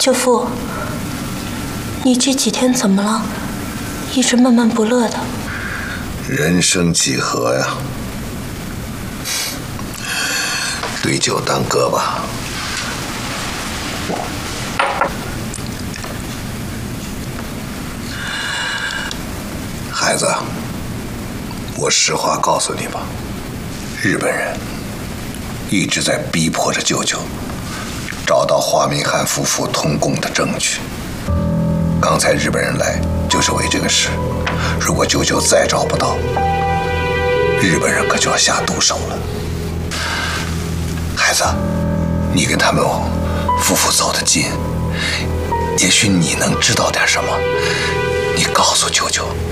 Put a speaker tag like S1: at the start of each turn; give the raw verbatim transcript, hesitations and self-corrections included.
S1: 舅父，你这几天怎么了？一直闷闷不乐的。
S2: 人生几何呀？对酒当歌吧。孩子，我实话告诉你吧，日本人一直在逼迫着舅舅找到华明汉夫妇通共的证据。刚才日本人来就是为这个事。如果舅舅再找不到，日本人可就要下毒手了。孩子，你跟他们夫妇走得近，也许你能知道点什么，你告诉舅舅。